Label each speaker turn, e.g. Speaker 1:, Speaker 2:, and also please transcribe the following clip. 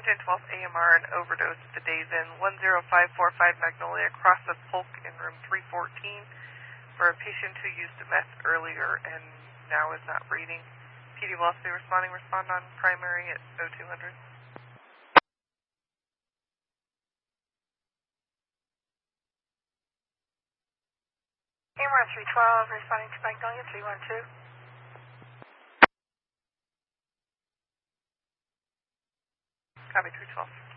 Speaker 1: 112th AMR and overdose at the Days Inn, 10545 Magnolia, across the Polk in room 314 for a patient who used meth earlier and now is not breathing. PD Velocity responding. Respond on primary at 0200.
Speaker 2: AMR 312 responding to Magnolia 312.
Speaker 1: Copy 312.